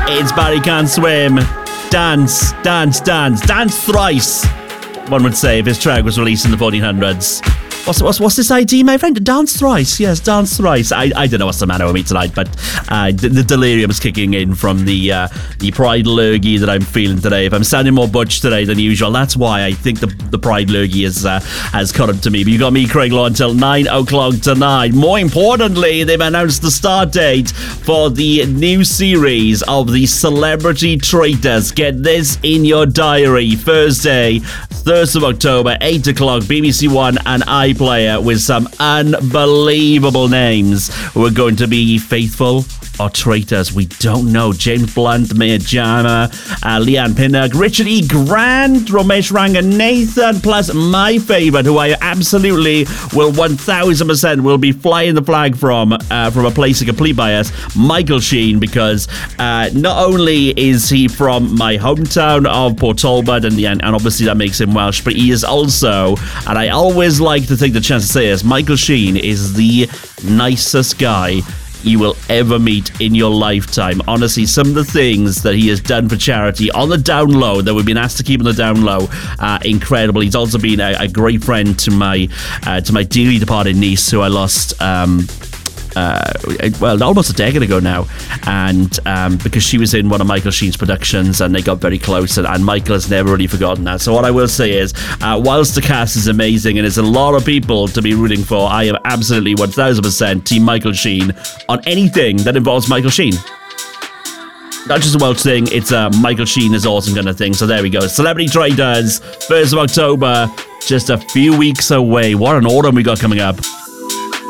It's Barry Can't Swim. Dance, dance, dance, dance thrice. One would say if his track was released in the 1400s. What's this ID, my friend? Dance thrice. Yes, dance thrice. I don't know what's the matter with me tonight, but the delirium's kicking in from the pride lurgy that I'm feeling today. If I'm sounding more butch today than usual, that's why I think the pride lurgy has caught up to me. But you got me, Craig Law, until 9 o'clock tonight. More importantly, they've announced the start date for the new series of the Celebrity Traitors. Get this in your diary. Thursday, 3rd of October, 8 o'clock, BBC One and iPlayer, with some unbelievable names who are going to be faithful or traitors. We don't know. James Blunt, Maya Jama, Leanne Pinnock, Richard E. Grant, Ramesh Ranganathan, plus my favourite, who I absolutely will 1000% will be flying the flag from a place of complete bias, Michael Sheen, because not only is he from my hometown of Port Talbot, and obviously that makes him Welsh, but he is also, and I always like to take the chance to say this, Michael Sheen is the nicest guy you will ever meet in your lifetime. Honestly, some of the things that he has done for charity on the down low, that we've been asked to keep on the down low, incredible. He's also been a great friend to my dearly departed niece, who I lost almost a decade ago now, and because she was in one of Michael Sheen's productions and they got very close, and Michael has never really forgotten that. So what I will say is, whilst the cast is amazing and there's a lot of people to be rooting for, I am absolutely 1000% team Michael Sheen on anything that involves Michael Sheen. Not just a Welsh thing, it's a Michael Sheen is awesome kind of thing. So there we go. Celebrity Traitors, 1st of October, just a few weeks away. What an autumn we got coming up.